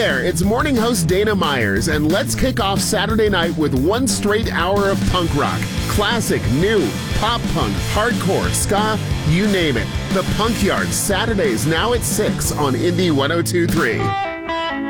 there, it's morning host Dana Myers, and let's kick off Saturday night with one straight hour of punk rock. Classic, new, pop punk, hardcore, ska, you name it. The Punk Yard, Saturdays now at 6 on Indie 102.3.